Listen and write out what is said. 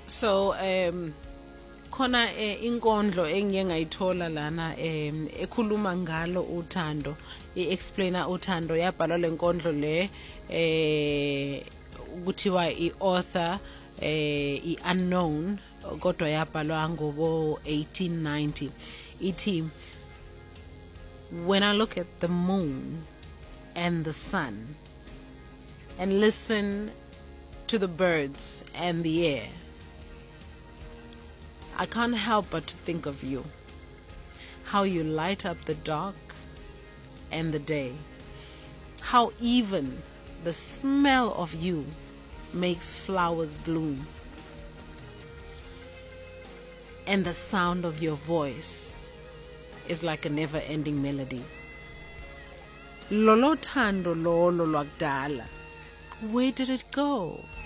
So khona inkondlo engiye ngayithola lana ekhuluma ngalo uthando, i-explainer uthando, yabhalwa lenkondlo le kuthiwa i-author i-unknown, kodwa yabhalwa ngobo 1890. Ithi, when I look at the moon and the sun and listen to the birds and the air, I can't help but to think of you, how you light up the dark and the day, how even the smell of you makes flowers bloom, and the sound of your voice is like a never-ending melody. Lolo thando lolo lwakudala, where did it go?